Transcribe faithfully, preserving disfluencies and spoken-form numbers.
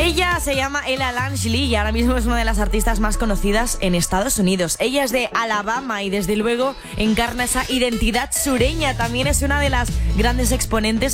Ella se llama Ella Langley y ahora mismo es una de las artistas más conocidas en Estados Unidos. Ella es de Alabama y desde luego encarna esa identidad sureña. También es una de las grandes exponentes